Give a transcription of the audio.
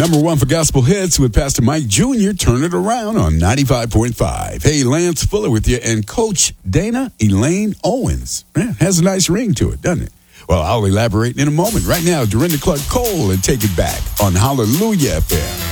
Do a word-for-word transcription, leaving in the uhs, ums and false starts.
Number one for gospel hits with Pastor Mike Junior Turn it around on ninety-five point five. Hey, Lance Fuller with you and Coach Dana Elaine Owens. Man, has a nice ring to it, doesn't it? Well, I'll elaborate in a moment. Right now, Dorinda Clark Cole and Take It Back on Hallelujah F M.